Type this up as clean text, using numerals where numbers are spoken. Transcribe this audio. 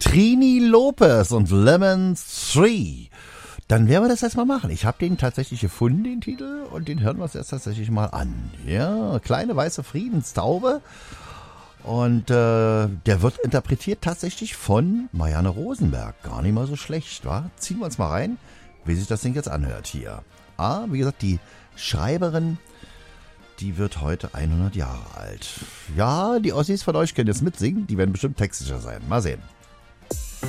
Trini Lopez und Lemon 3. Dann werden wir das jetzt mal machen. Ich habe den tatsächlich gefunden, den Titel, und den hören wir uns jetzt tatsächlich mal an. Ja, kleine weiße Friedenstaube. Und der wird interpretiert tatsächlich von Marianne Rosenberg. Gar nicht mal so schlecht, wa? Ziehen wir uns mal rein, wie sich das Ding jetzt anhört hier. Wie gesagt, die Schreiberin, die wird heute 100 Jahre alt. Ja, die Ossis von euch können jetzt mitsingen. Die werden bestimmt textsicher sein. Mal sehen.